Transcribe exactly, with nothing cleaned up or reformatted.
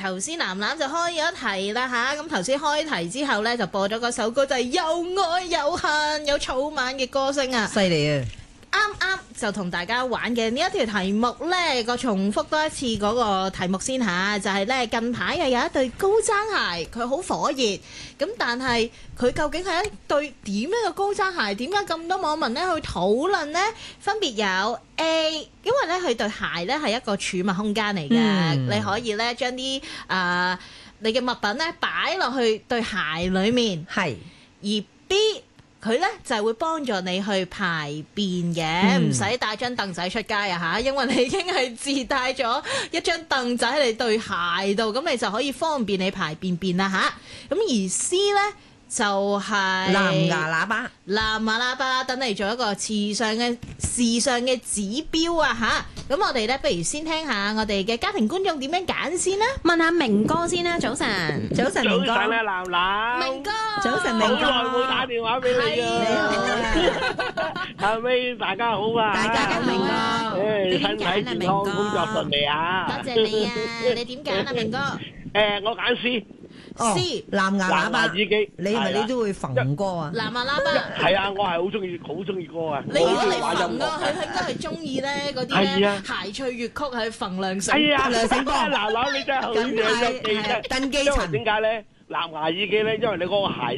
頭先藍藍就開咗題啦吓，咁頭先開題之後呢，就播咗嗰首歌就係又愛又恨，有草蜢嘅歌聲啊， 犀利啊！ 啱啱就同大家玩嘅呢一條題目呢，個重複多一次嗰個題目先吓，就係呢近排又有一對高踭鞋，佢好火熱，咁但係佢究竟係一對點樣嘅高踭鞋？點解咁多網民呢去討論呢？分別有 A， 因為呢佢對鞋呢係一個儲物空間嚟嘅，嗯、你可以呢將啲啊你嘅物品呢擺落去對鞋裡面， 係而 B。佢咧就係會幫助你去排便嘅，唔使帶張凳仔出街啊嚇，因為你已經係自帶咗一張凳仔喺你對鞋度，咁你就可以方便你排便便啦嚇。咁而 C 咧就係、是、 藍牙喇叭， 藍牙喇叭等你做一個時尚嘅時尚嘅指標啊嚇。咁我哋咧不如先聽下我哋嘅家庭觀眾點樣揀先啦。問下明哥先啦，早晨， 早晨明哥， 早晨啊，藍藍， 明哥， 早晨明哥， 好耐冇打電話俾你啊！ 你好啊， 後尾大家好啊！ 大家好，明哥， 誒，身體健康，工作順利啊！ 多謝你啊！你點揀啊，明哥？ 誒，我揀 C。 哦，藍牙喇叭耳機， 你係咪你都會揈歌啊？ 藍牙喇叭係啊，我係好中意好中意歌啊！ 你如果你揈啊，佢應該係中意咧嗰啲咧諧趣粵曲係揈兩聲， 係啊， 兩聲歌。 嗱嗱，你真係好嘢，記得。 登基層因為點解咧？藍牙耳機咧，因為你嗰個鞋